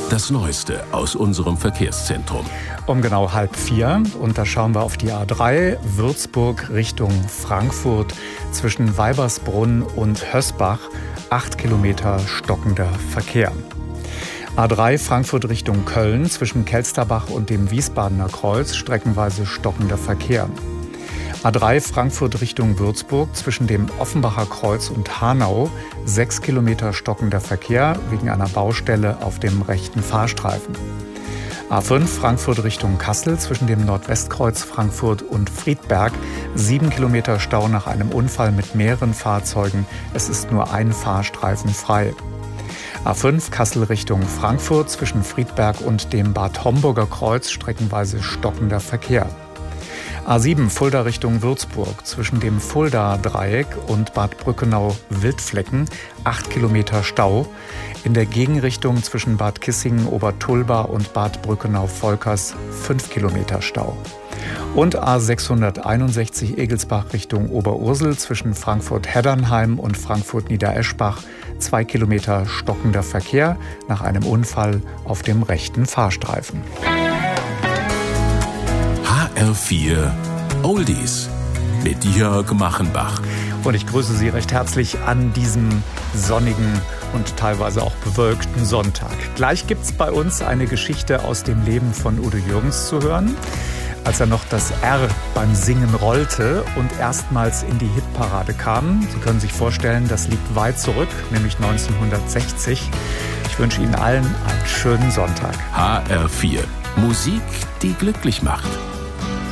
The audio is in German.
Das Neueste aus unserem Verkehrszentrum. Um genau 3:30 und da schauen wir auf die A3 Würzburg Richtung Frankfurt zwischen Weibersbrunn und Hösbach. 8 Kilometer stockender Verkehr. A3 Frankfurt Richtung Köln zwischen Kelsterbach und dem Wiesbadener Kreuz streckenweise stockender Verkehr. A3 Frankfurt Richtung Würzburg zwischen dem Offenbacher Kreuz und Hanau 6 Kilometer stockender Verkehr wegen einer Baustelle auf dem rechten Fahrstreifen. A5 Frankfurt Richtung Kassel zwischen dem Nordwestkreuz Frankfurt und Friedberg 7 Kilometer Stau nach einem Unfall mit mehreren Fahrzeugen. Es ist nur ein Fahrstreifen frei. A5 Kassel Richtung Frankfurt zwischen Friedberg und dem Bad Homburger Kreuz streckenweise stockender Verkehr. A7 Fulda Richtung Würzburg zwischen dem Fulda-Dreieck und Bad Brückenau-Wildflecken 8 Kilometer Stau. In der Gegenrichtung zwischen Bad Kissingen-Obertulba und Bad Brückenau-Volkers 5 Kilometer Stau. Und A661 Egelsbach Richtung Oberursel zwischen Frankfurt-Heddernheim und Frankfurt-Niedereschbach 2 Kilometer stockender Verkehr nach einem Unfall auf dem rechten Fahrstreifen. HR4 Oldies mit Jörg Machenbach. Und ich grüße Sie recht herzlich an diesem sonnigen und teilweise auch bewölkten Sonntag. Gleich gibt es bei uns eine Geschichte aus dem Leben von Udo Jürgens zu hören, als er noch das R beim Singen rollte und erstmals in die Hitparade kam. Sie können sich vorstellen, das liegt weit zurück, nämlich 1960. Ich wünsche Ihnen allen einen schönen Sonntag. HR4 Musik, die glücklich macht.